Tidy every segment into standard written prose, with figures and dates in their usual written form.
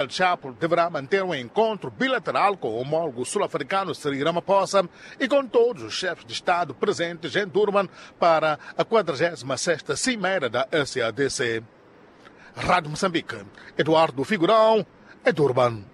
El Chapo deverá manter um encontro bilateral com o homólogo sul-africano Cyril Ramaphosa e com todos os chefes de Estado presentes em Durban para a 46ª Cimeira da SADC. Rádio Moçambique, Eduardo Figurão, em Durban.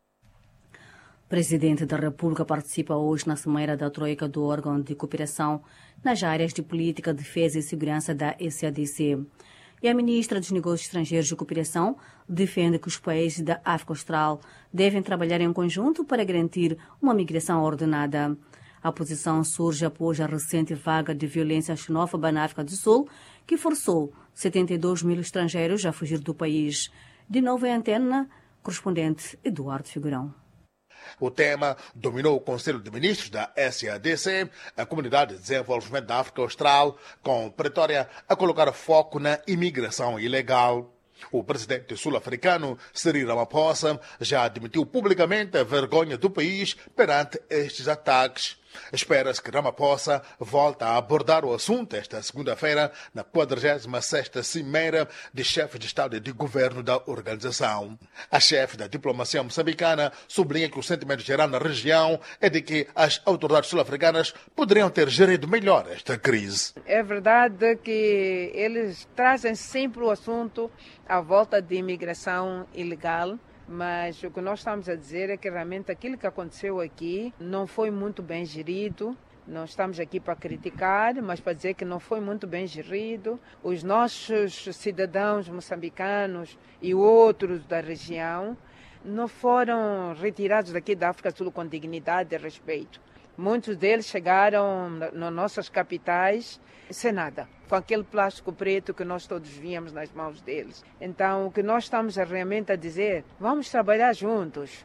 O Presidente da República participa hoje na Cimeira da Troika do órgão de cooperação nas áreas de política, defesa e segurança da SADC. E a Ministra dos Negócios Estrangeiros e Cooperação defende que os países da África Austral devem trabalhar em conjunto para garantir uma migração ordenada. A posição surge após a recente vaga de violência xenófoba na África do Sul, que forçou 72 mil estrangeiros a fugir do país. De novo em antena, correspondente Eduardo Figurão. O tema dominou o Conselho de Ministros da SADC, a Comunidade de Desenvolvimento da África Austral, com Pretória a colocar foco na imigração ilegal. O presidente sul-africano Cyril Ramaphosa já admitiu publicamente a vergonha do país perante estes ataques. Espera-se que Ramaphosa volte a abordar o assunto esta segunda-feira na 46ª Cimeira de Chefes de Estado e de Governo da organização. A chefe da diplomacia moçambicana sublinha que o sentimento geral na região é de que as autoridades sul-africanas poderiam ter gerido melhor esta crise. É verdade que eles trazem sempre o assunto à volta de imigração ilegal. Mas o que nós estamos a dizer é que realmente aquilo que aconteceu aqui não foi muito bem gerido. Não estamos aqui para criticar, mas para dizer que não foi muito bem gerido. Os nossos cidadãos moçambicanos e outros da região não foram retirados daqui da África do Sul com dignidade e respeito. Muitos deles chegaram nas nossas capitais sem nada, com aquele plástico preto que nós todos víamos nas mãos deles. Então, o que nós estamos realmente a dizer, vamos trabalhar juntos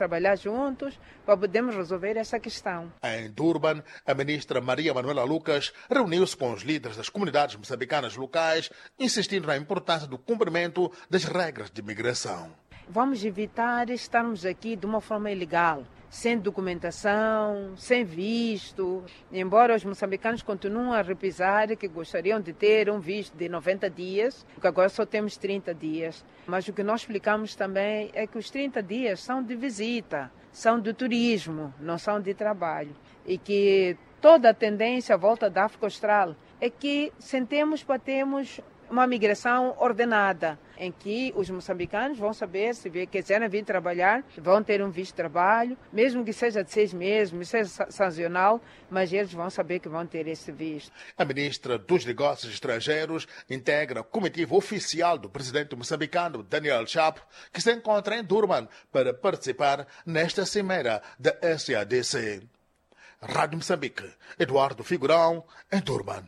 para podermos resolver essa questão. Em Durban, a ministra Maria Manuela Lucas reuniu-se com os líderes das comunidades moçambicanas locais, insistindo na importância do cumprimento das regras de imigração. Vamos evitar estarmos aqui de uma forma ilegal, sem documentação, sem visto. Embora os moçambicanos continuem a repisar que gostariam de ter um visto de 90 dias, porque agora só temos 30 dias. Mas o que nós explicamos também é que os 30 dias são de visita, são de turismo, não são de trabalho. E que toda a tendência à volta da África Austral é que sentemos para termos uma migração ordenada, em que os moçambicanos vão saber, se quiserem vir trabalhar, vão ter um visto de trabalho, mesmo que seja de 6 meses, seja sazonal, mas eles vão saber que vão ter esse visto. A ministra dos Negócios Estrangeiros integra a comitiva oficial do presidente moçambicano Daniel Chapo, que se encontra em Durban para participar nesta cimeira da SADC. Rádio Moçambique, Eduardo Figurão, em Durban.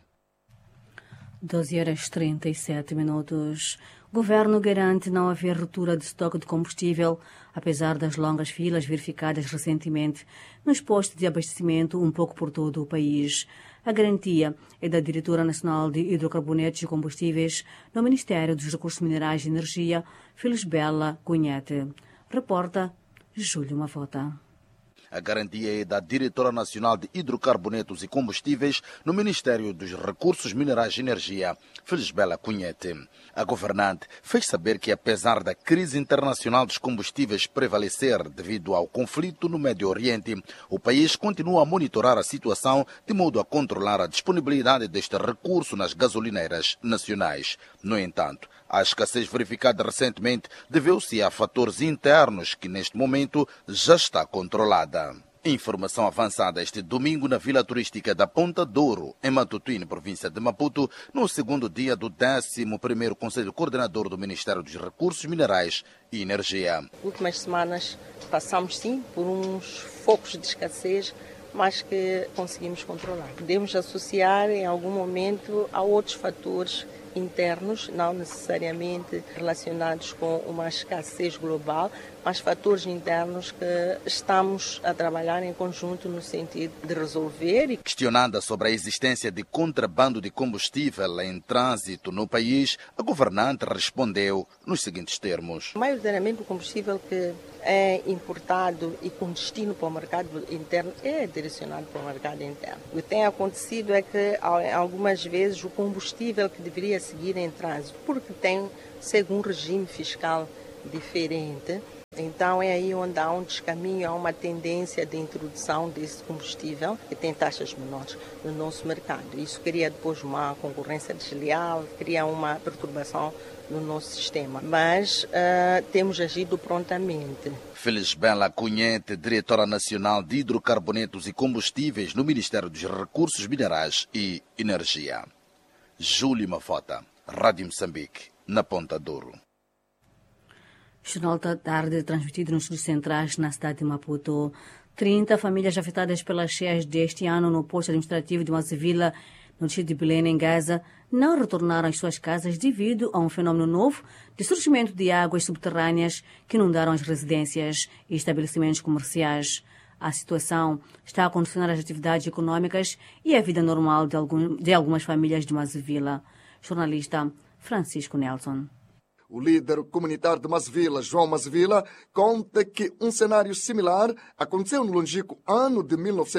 12h37. O governo garante não haver ruptura de estoque de combustível, apesar das longas filas verificadas recentemente nos postos de abastecimento um pouco por todo o país. A garantia é da Diretora Nacional de Hidrocarbonetos e Combustíveis no Ministério dos Recursos Minerais e Energia, Felisbela Cunhete. Reporta Júlio Mavota. A garantia é da Diretora Nacional de Hidrocarbonetos e Combustíveis no Ministério dos Recursos Minerais e Energia, Felisbela Cunhete. A governante fez saber que, apesar da crise internacional dos combustíveis prevalecer devido ao conflito no Médio Oriente, o país continua a monitorar a situação de modo a controlar a disponibilidade deste recurso nas gasolineiras nacionais. No entanto, a escassez verificada recentemente deveu-se a fatores internos que, neste momento, já está controlada. Informação avançada este domingo na vila turística da Ponta Douro, em Matutuíne, província de Maputo, no segundo dia do 11º Conselho Coordenador do Ministério dos Recursos Minerais e Energia. Nas últimas semanas passamos sim por uns focos de escassez, mas que conseguimos controlar. Podemos associar em algum momento a outros fatores internos, não necessariamente relacionados com uma escassez global, mas fatores internos que estamos a trabalhar em conjunto no sentido de resolver. Questionada sobre a existência de contrabando de combustível em trânsito no país, a governante respondeu nos seguintes termos. Maioritariamente o combustível que é importado e com destino para o mercado interno é direcionado para o mercado interno. O que tem acontecido é que algumas vezes o combustível que deveria seguir em trânsito, porque tem, segundo um regime fiscal diferente, Então é aí onde há um descaminho, há uma tendência de introdução desse combustível que tem taxas menores no nosso mercado. Isso cria depois uma concorrência desleal, cria uma perturbação no nosso sistema. Mas temos agido prontamente. Felisbela Cunhete, diretora nacional de hidrocarbonetos e combustíveis no Ministério dos Recursos Minerais e Energia. Júlio Mafota, Rádio Moçambique, na Ponta Douro. Jornal da Tarde, transmitido nos estúdios centrais na cidade de Maputo. 30 famílias afetadas pelas cheias deste ano no posto administrativo de Mazevila, no distrito de Belém, em Gaza, não retornaram às suas casas devido a um fenômeno novo de surgimento de águas subterrâneas que inundaram as residências e estabelecimentos comerciais. A situação está a condicionar as atividades econômicas e a vida normal de algumas famílias de Mazevila. Jornalista Francisco Nelson. O líder comunitário de Mazevila, João Mazevila, conta que um cenário similar aconteceu no longínquo ano de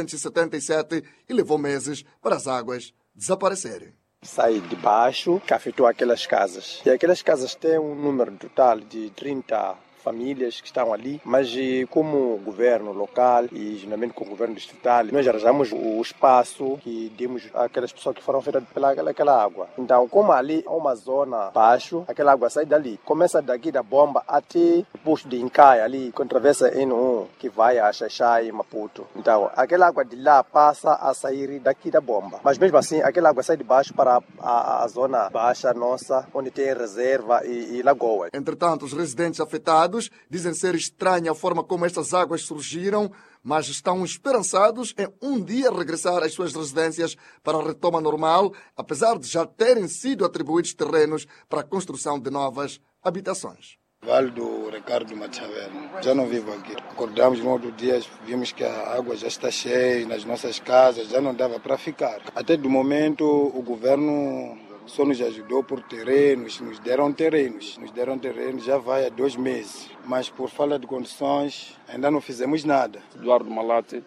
1977 e levou meses para as águas desaparecerem. Sai de baixo, que afetou aquelas casas. E aquelas casas têm um número total de 30 famílias que estão ali, mas como governo local e juntamente com o governo distrital, nós arranjamos o espaço que demos àquelas pessoas que foram afetadas pelaquela água. Então, como ali há uma zona baixo, aquela água sai dali. Começa daqui da bomba até o posto de Incaia, ali, com travessa N1, que vai a Xaixai e Maputo. Então, aquela água de lá passa a sair daqui da bomba. Mas mesmo assim, aquela água sai de baixo para a zona baixa nossa, onde tem reserva e lagoa. Entretanto, os residentes afetados dizem ser estranha a forma como estas águas surgiram, mas estão esperançados em um dia regressar às suas residências para a retoma normal, apesar de já terem sido atribuídos terrenos para a construção de novas habitações. Vale do Ricardo Machaverno. Já não vivo aqui. Acordamos no outro dia, vimos que a água já está cheia nas nossas casas, já não dava para ficar. Até do momento o governo só nos ajudou por terrenos, nos deram terrenos, já vai há 2 meses. Mas por falta de condições ainda não fizemos nada. Eduardo Malate.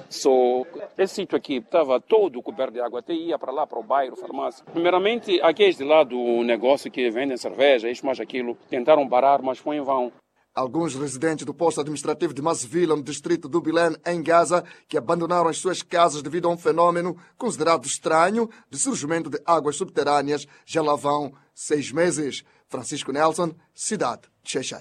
Esse sítio aqui estava todo coberto de água, até ia para lá, para o bairro, farmácia. Primeiramente, aqui este lado, o negócio que vendem cerveja, isso mais aquilo, tentaram parar, mas foi em vão. Alguns residentes do posto administrativo de Mazevila, no distrito do Belém, em Gaza, que abandonaram as suas casas devido a um fenômeno considerado estranho de surgimento de águas subterrâneas, já lá vão 6 meses. Francisco Nelson, cidade de Xaixai.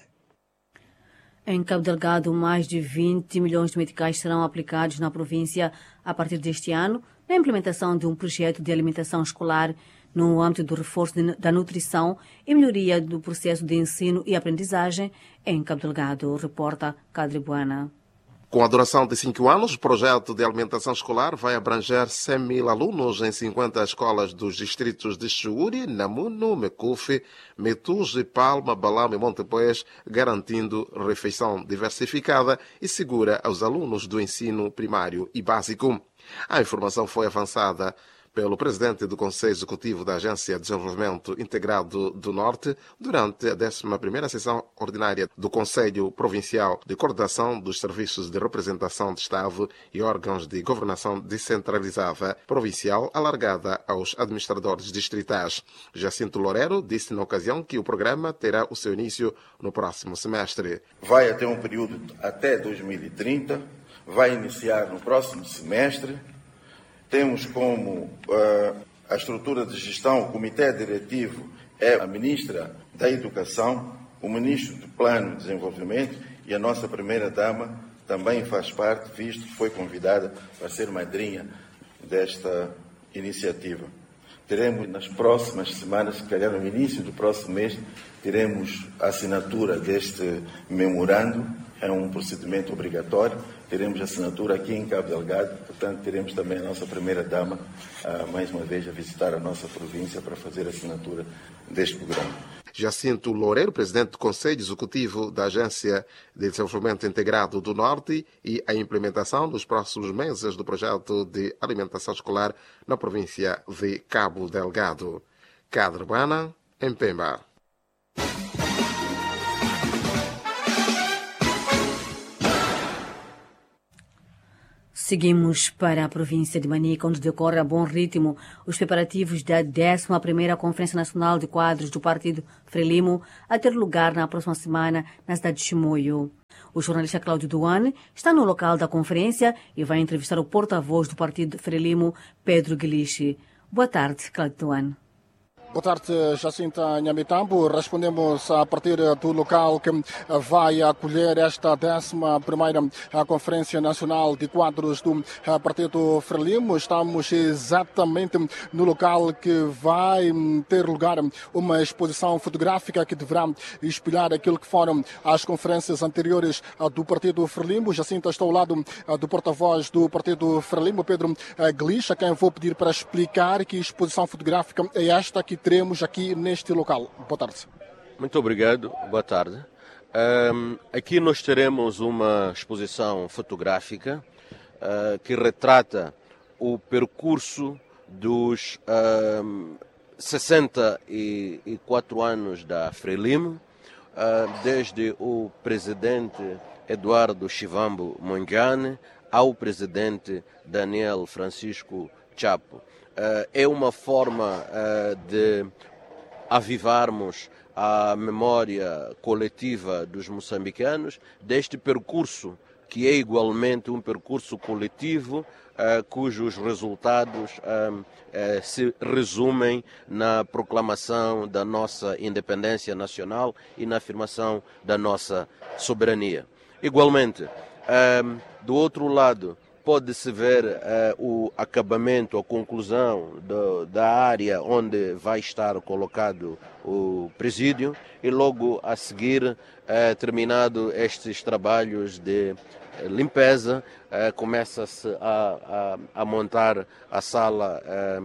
Em Cabo Delgado, mais de 20 milhões de meticais serão aplicados na província a partir deste ano, na implementação de um projeto de alimentação escolar no âmbito do reforço da nutrição e melhoria do processo de ensino e aprendizagem em Cabo Delgado, reporta Cadre Buana. Com a duração de 5 anos, o projeto de alimentação escolar vai abranger 100 mil alunos em 50 escolas dos distritos de Xuuri, Namuno, Mecufe, Metuge, Palma, Balama e Montepuez, garantindo refeição diversificada e segura aos alunos do ensino primário e básico. A informação foi avançada pelo presidente do Conselho Executivo da Agência de Desenvolvimento Integrado do Norte durante a 11ª sessão ordinária do Conselho Provincial de Coordenação dos Serviços de Representação de Estado e órgãos de governação descentralizada provincial alargada aos administradores distritais. Jacinto Loureiro disse na ocasião que o programa terá o seu início no próximo semestre. Vai até um período até 2030, vai iniciar no próximo semestre. Temos como a estrutura de gestão, o comitê diretivo é a ministra da Educação, o ministro do Plano de Desenvolvimento e a nossa primeira-dama também faz parte, visto que foi convidada para ser madrinha desta iniciativa. Teremos nas próximas semanas, se calhar no início do próximo mês, teremos a assinatura deste memorando, é um procedimento obrigatório. Teremos assinatura aqui em Cabo Delgado, portanto, teremos também a nossa primeira-dama, mais uma vez, a visitar a nossa província para fazer a assinatura deste programa. Jacinto Loureiro, presidente do Conselho Executivo da Agência de Desenvolvimento Integrado do Norte, e a implementação nos próximos meses do projeto de alimentação escolar na província de Cabo Delgado. Cadre Buana, em Pemba. Seguimos para a província de Manica, onde decorre a bom ritmo os preparativos da 11ª Conferência Nacional de Quadros do Partido Frelimo, a ter lugar na próxima semana na cidade de Chimoio. O jornalista Cláudio Duane está no local da conferência e vai entrevistar o porta-voz do partido Frelimo, Pedro Guilichi. Boa tarde, Cláudio Duane. Boa tarde, Jacinta Nhamitambo. Respondemos a partir do local que vai acolher esta 11ª Conferência Nacional de Quadros do Partido Frelimo. Estamos exatamente no local que vai ter lugar uma exposição fotográfica que deverá espelhar aquilo que foram as conferências anteriores do Partido Frelimo. Jacinta, estou ao lado do porta-voz do Partido Frelimo, Pedro Guilichi, a quem vou pedir para explicar que exposição fotográfica é esta que teremos aqui neste local. Boa tarde. Muito obrigado. Boa tarde. Aqui nós teremos uma exposição fotográfica que retrata o percurso dos 64 anos da Frelimo, desde o presidente Eduardo Chivambo Mondlane ao presidente Daniel Francisco Chapo. É uma forma de avivarmos a memória coletiva dos moçambicanos deste percurso, que é igualmente um percurso coletivo, cujos resultados se resumem na proclamação da nossa independência nacional e na afirmação da nossa soberania. Igualmente, do outro lado, pode-se ver o acabamento, a conclusão da área onde vai estar colocado o presídio e logo a seguir, terminado estes trabalhos de limpeza, começa-se a montar a sala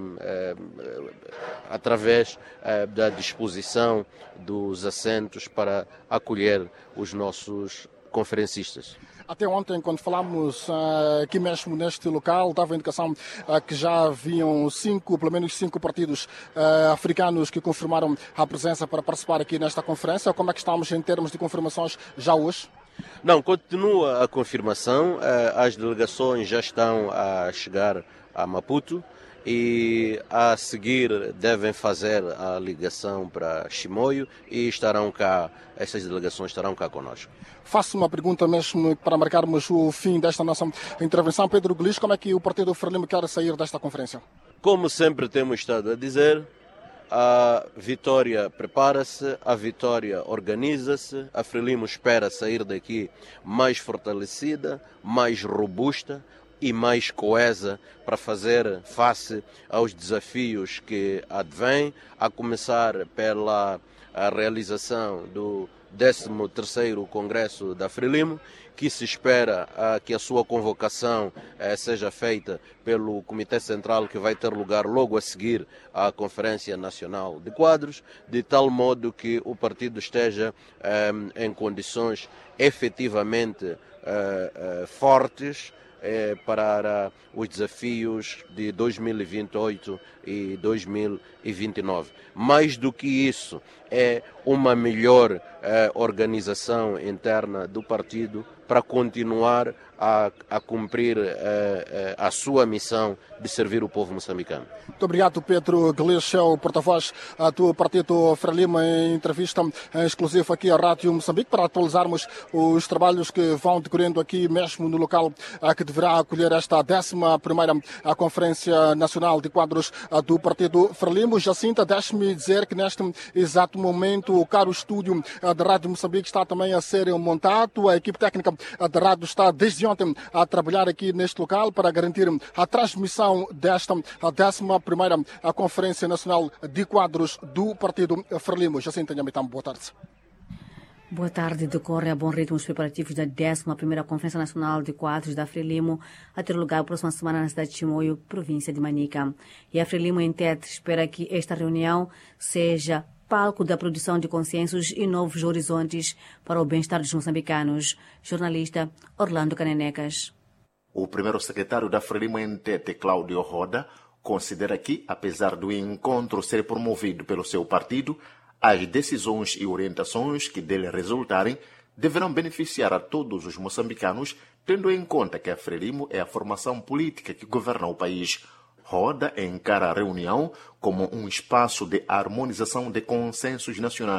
através da disposição dos assentos para acolher os nossos conferencistas. Até ontem, quando falámos aqui mesmo neste local, dava a indicação que já haviam pelo menos cinco partidos africanos que confirmaram a presença para participar aqui nesta conferência. Como é que estamos em termos de confirmações já hoje? Não, continua a confirmação. As delegações já estão a chegar a Maputo e a seguir devem fazer a ligação para Chimoio e essas delegações estarão cá conosco. Faço uma pergunta mesmo para marcarmos o fim desta nossa intervenção. Pedro Guilichi, como é que o Partido Frelimo quer sair desta conferência? Como sempre temos estado a dizer, a vitória prepara-se, a vitória organiza-se, a Frelimo espera sair daqui mais fortalecida, mais robusta e mais coesa para fazer face aos desafios que advêm, a começar pela realização do 13º Congresso da Frelimo, que se espera que a sua convocação seja feita pelo Comitê Central, que vai ter lugar logo a seguir à Conferência Nacional de Quadros, de tal modo que o partido esteja em condições efetivamente fortes para os desafios de 2028 e 2029. Mais do que isso, é uma melhor organização interna do partido para continuar a cumprir a sua missão de servir o povo moçambicano. Muito obrigado, Pedro Guilichi, o porta-voz do Partido Frelimo, em entrevista exclusiva aqui à Rádio Moçambique, para atualizarmos os trabalhos que vão decorrendo aqui mesmo no local que deverá acolher esta 11ª Conferência Nacional de Quadros do Partido Frelimo. Jacinta, deixe-me dizer que neste exato momento o caro estúdio da Rádio Moçambique está também a ser montado. A equipe técnica da rádio está desde ontem a trabalhar aqui neste local para garantir a transmissão desta 11ª Conferência Nacional de Quadros do Partido Frelimo. Jacinta Nhamitambo, boa tarde. Boa tarde. Decorre a bom ritmo os preparativos da 11ª Conferência Nacional de Quadros da Frelimo a ter lugar a próxima semana na cidade de Chimoio, província de Manica. E a Frelimo em Tete espera que esta reunião seja palco da produção de consensos e novos horizontes para o bem-estar dos moçambicanos. Jornalista Orlando Canenecas. O primeiro secretário da Frelimo em Tete, Cláudio Roda, considera que, apesar do encontro ser promovido pelo seu partido, as decisões e orientações que dele resultarem deverão beneficiar a todos os moçambicanos, tendo em conta que a Frelimo é a formação política que governa o país. Roda encara a reunião como um espaço de harmonização de consensos nacionais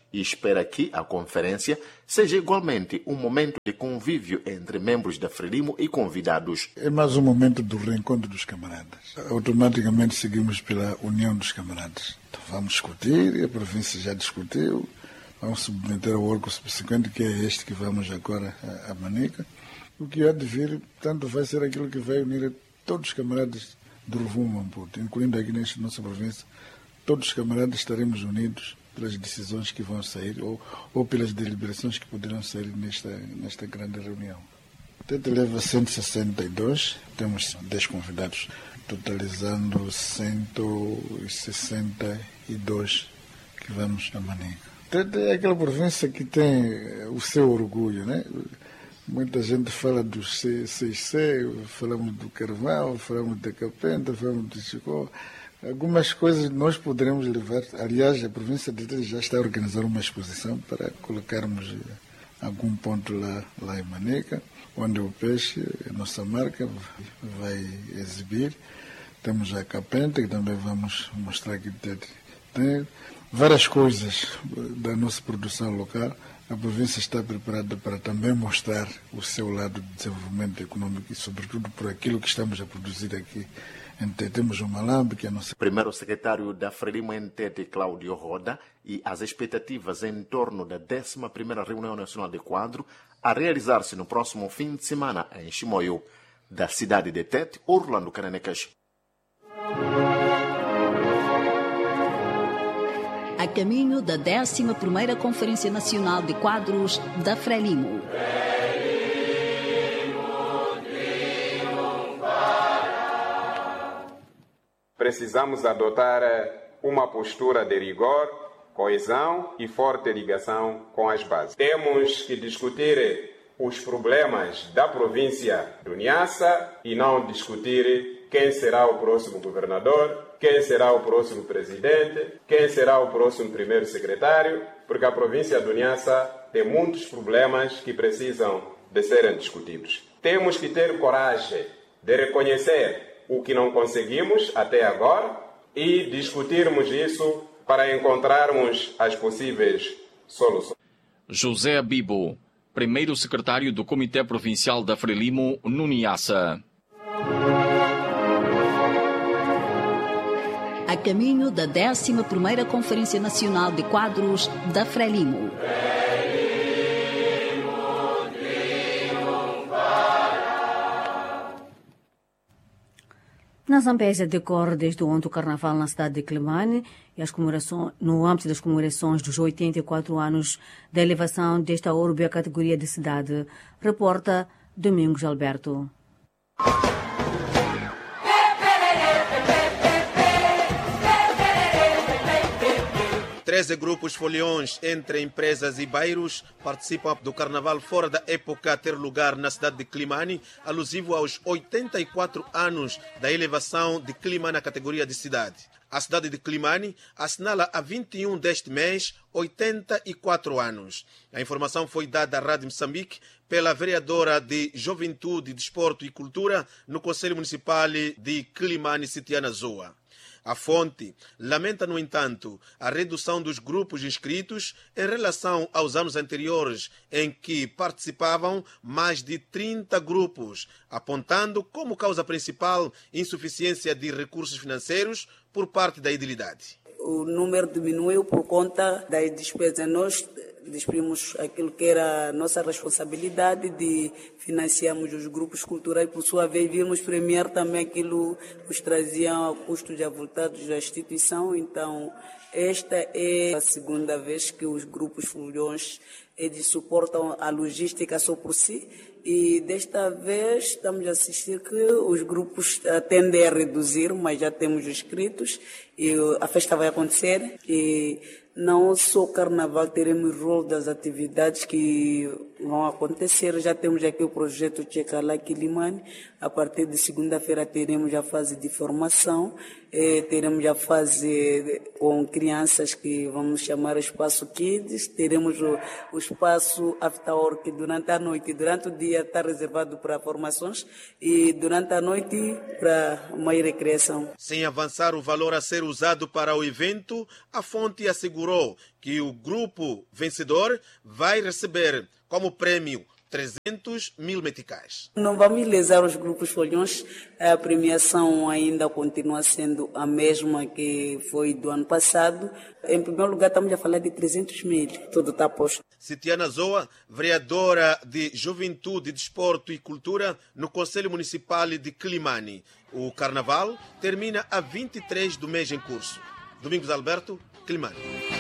e espera que a conferência seja igualmente um momento de convívio entre membros da Frelimo e convidados. É mais um momento do reencontro dos camaradas. Automaticamente seguimos pela união dos camaradas. Então vamos discutir, a província já discutiu, vamos submeter ao órgão subsequente, que é este que vamos agora a Manica. O que há de vir, portanto, vai ser aquilo que vai unir todos os camaradas do Rovuma Maputo, incluindo aqui nesta nossa província. Todos os camaradas estaremos unidos pelas decisões que vão sair ou pelas deliberações que poderão sair nesta grande reunião. O TET leva 162, temos 10 convidados, totalizando 162 que vamos a Manica. O TET é aquela província que tem o seu orgulho, né? Muita gente fala do CIC, falamos do Carvão, falamos da Capenta, falamos do Chicó. Algumas coisas nós poderemos levar. Aliás, a província de Tete já está a organizar uma exposição para colocarmos algum ponto lá em Manica, onde o peixe, a nossa marca, vai exibir. Temos a Capenta, que também vamos mostrar aqui. Tem várias coisas da nossa produção local. A província está preparada para também mostrar o seu lado de desenvolvimento econômico e, sobretudo, por aquilo que estamos a produzir aqui. Temos o Malambe, que é a nossa... Primeiro secretário da Frelimo em Tete, Cláudio Roda, e as expectativas em torno da 11ª Reunião Nacional de Quadro a realizar-se no próximo fim de semana em Chimoio. Da cidade de Tete, Orlando Cananecas. A caminho da 11ª Conferência Nacional de Quadros da Frelimo. Precisamos adotar uma postura de rigor, coesão e forte ligação com as bases. Temos que discutir os problemas da província do Niassa e não discutir quem será o próximo governador, quem será o próximo presidente, quem será o próximo primeiro secretário, porque a província do Niassa tem muitos problemas que precisam de serem discutidos. Temos que ter coragem de reconhecer o que não conseguimos até agora e discutirmos isso para encontrarmos as possíveis soluções. José Bibo, primeiro secretário do Comitê Provincial da Frelimo, no Niassa. A caminho da 11ª Conferência Nacional de Quadros da Frelimo. Na Zambésia decorre desde ontem o Carnaval na cidade de Climane e no âmbito das comemorações dos 84 anos da elevação desta urbe à categoria de cidade. Reporta Domingos Alberto. 13 grupos foliões entre empresas e bairros participam do carnaval fora da época a ter lugar na cidade de Climane, alusivo aos 84 anos da elevação de Climane à categoria de cidade. A cidade de Climane assinala a 21 deste mês 84 anos. A informação foi dada à Rádio Moçambique pela vereadora de Juventude, Desporto e Cultura no Conselho Municipal de Climane, Citiana Zoa. A fonte lamenta, no entanto, a redução dos grupos inscritos em relação aos anos anteriores, em que participavam mais de 30 grupos, apontando como causa principal insuficiência de recursos financeiros por parte da idilidade. O número diminuiu por conta das despesas. Nós despedimos aquilo que era a nossa responsabilidade de financiarmos os grupos culturais, por sua vez vimos premiar também aquilo que nos traziam custos avultados da instituição. Então, esta é a segunda vez que os grupos foliões eles suportam a logística só por si, e desta vez estamos a assistir que os grupos tendem a reduzir, mas já temos inscritos e a festa vai acontecer. E não só o carnaval, teremos rol das atividades que vão acontecer. Já temos aqui o projeto Checalá Quilimane. A partir de segunda-feira teremos a fase de formação teremos a fase com crianças que vamos chamar Espaço Kids, teremos o Espaço After Work durante a noite. Durante o dia está reservado para formações e durante a noite para uma recreação. Sem avançar o valor a ser usado para o evento, a fonte assegurou que o grupo vencedor vai receber como prêmio 300 mil meticais. Não vamos lesar os grupos folhões, a premiação ainda continua sendo a mesma que foi do ano passado. Em primeiro lugar, estamos a falar de 300 mil, tudo está posto. Citiana Zoa, vereadora de Juventude, Desporto e Cultura no Conselho Municipal de Climane. O carnaval termina a 23 do mês em curso. Domingos Alberto, Climane.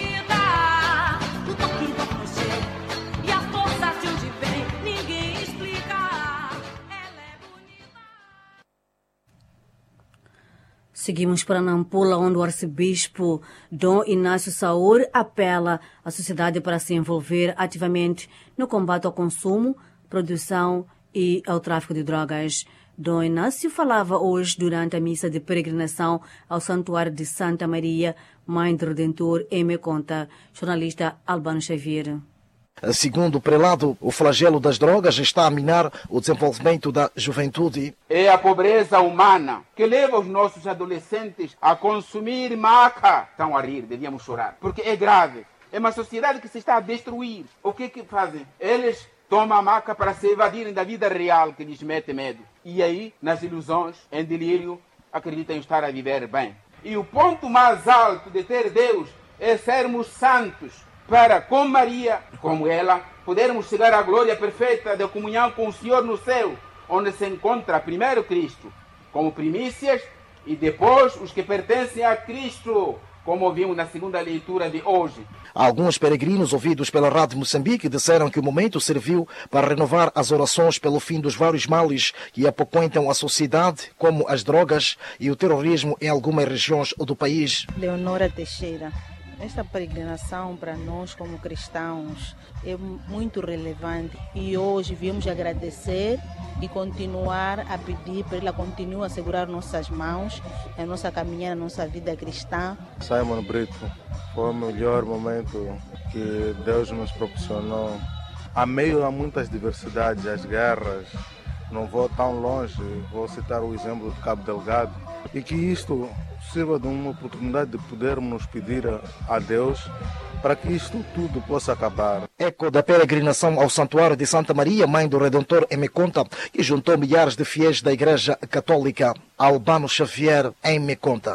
Seguimos para Nampula, onde o arcebispo Dom Inácio Saúr apela à sociedade para se envolver ativamente no combate ao consumo, produção e ao tráfico de drogas. Dom Inácio falava hoje durante a missa de peregrinação ao Santuário de Santa Maria, Mãe do Redentor, em Meconta. Jornalista Albano Xavier. Segundo o prelado, o flagelo das drogas está a minar o desenvolvimento da juventude. É a pobreza humana que leva os nossos adolescentes a consumir maca. Estão a rir, devíamos chorar, porque é grave. É uma sociedade que se está a destruir. O que fazem? Eles tomam a maca para se evadirem da vida real que lhes mete medo. E aí, nas ilusões, em delírio, acreditam estar a viver bem. E o ponto mais alto de ter Deus é sermos santos, para, com Maria, como ela, podermos chegar à glória perfeita da comunhão com o Senhor no céu, onde se encontra primeiro Cristo, como primícias, e depois os que pertencem a Cristo, como ouvimos na segunda leitura de hoje. Alguns peregrinos ouvidos pela Rádio Moçambique disseram que o momento serviu para renovar as orações pelo fim dos vários males que apoquentam a sociedade, como as drogas e o terrorismo em algumas regiões do país. Leonora Teixeira. Esta peregrinação para nós como cristãos é muito relevante e hoje viemos agradecer e continuar a pedir para ela continue a segurar nossas mãos, a nossa caminhada, a nossa vida cristã. Simon Brito, foi o melhor momento que Deus nos proporcionou. A meio a muitas diversidades, as guerras, não vou tão longe, vou citar o exemplo de Cabo Delgado, e que isto sirva de uma oportunidade de podermos nos pedir a Deus para que isto tudo possa acabar. Eco da peregrinação ao Santuário de Santa Maria, Mãe do Redentor, em Meconta, que juntou milhares de fiéis da Igreja Católica. Albano Xavier, em Meconta.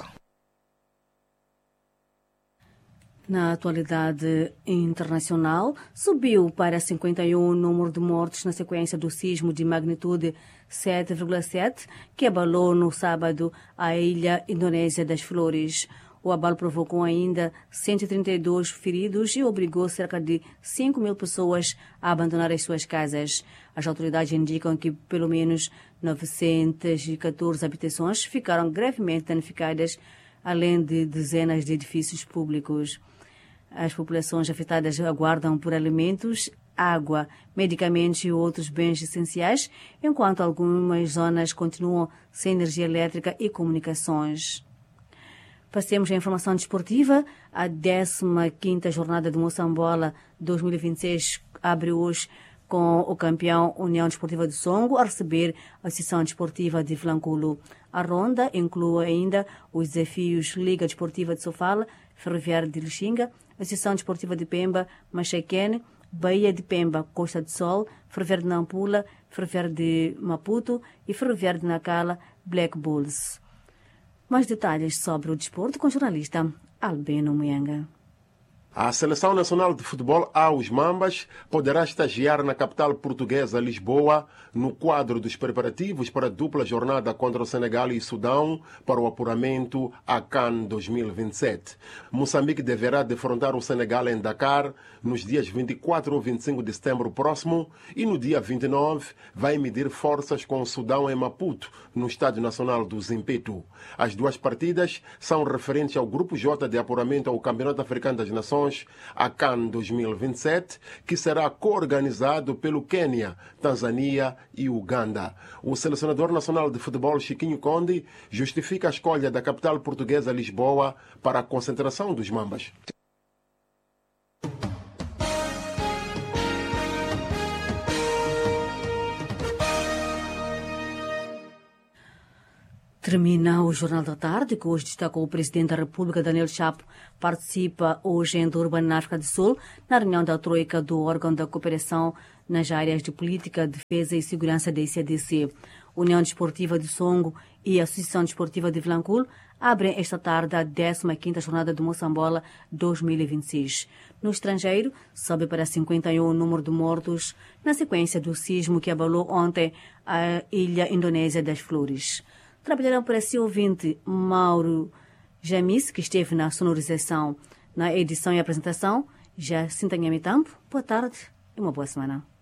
Na atualidade internacional, subiu para 51 o número de mortos na sequência do sismo de magnitude 7,7 que abalou no sábado a ilha indonésia das Flores. O abalo provocou ainda 132 feridos e obrigou cerca de 5 mil pessoas a abandonar as suas casas. As autoridades indicam que pelo menos 914 habitações ficaram gravemente danificadas, além de dezenas de edifícios públicos. As populações afetadas aguardam por alimentos, água, medicamentos e outros bens essenciais, enquanto algumas zonas continuam sem energia elétrica e comunicações. Passemos à informação desportiva. A 15ª jornada de Moçambola 2026 abre hoje com o campeão União Desportiva de Songo a receber a Associação Desportiva de Flanculo. A ronda inclui ainda os desafios Liga Desportiva de Sofala, Ferroviária de Lixinga, Associação Desportiva de Pemba, Machaquene, Bahia de Pemba, Costa do Sol, Ferroviária de Nampula, Ferroviária de Maputo e Ferroviária de Nacala, Black Bulls. Mais detalhes sobre o desporto com o jornalista Albino Muyanga. A Seleção Nacional de Futebol Aos Mambas poderá estagiar na capital portuguesa, Lisboa, no quadro dos preparativos para a dupla jornada contra o Senegal e Sudão para o apuramento à CAN 2027. Moçambique deverá defrontar o Senegal em Dakar nos dias 24 ou 25 de setembro próximo e no dia 29 vai medir forças com o Sudão em Maputo, no Estádio Nacional do Zimpeto. As duas partidas são referentes ao Grupo J de apuramento ao Campeonato Africano das Nações qualificações à CAN 2027, que será co-organizado pelo Quênia, Tanzânia e Uganda. O selecionador nacional de futebol, Chiquinho Conde, justifica a escolha da capital portuguesa, Lisboa, para a concentração dos Mambas. Termina o Jornal da Tarde, que hoje destacou o Presidente da República, Daniel Chapo, participa hoje em Durban, na África do Sul, na reunião da Troika do órgão da cooperação nas áreas de política, defesa e segurança da ECADC. União Desportiva de Songo e Associação Desportiva de Vilanculo abrem esta tarde a 15ª Jornada do Moçambola 2026. No estrangeiro, sobe para 51 o número de mortos na sequência do sismo que abalou ontem a ilha indonésia das Flores. Trabalharam para esse ouvinte Mauro Jamis, que esteve na sonorização, na edição e apresentação. Jacinta Nhamitampo. Boa tarde e uma boa semana.